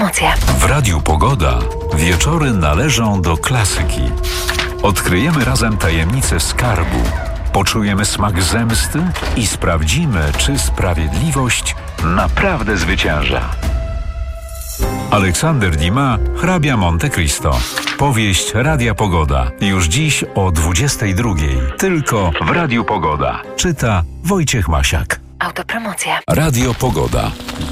Autopromocje. W Radiu Pogoda wieczory należą do klasyki. Odkryjemy razem tajemnicę skarbu, poczujemy smak zemsty i sprawdzimy, czy sprawiedliwość naprawdę zwycięża. Aleksander Dumas, hrabia Monte Cristo. Powieść Radia Pogoda. Już dziś o 22:00. Tylko w Radiu Pogoda. Czyta Wojciech Masiak. Autopromocje. Radio Pogoda.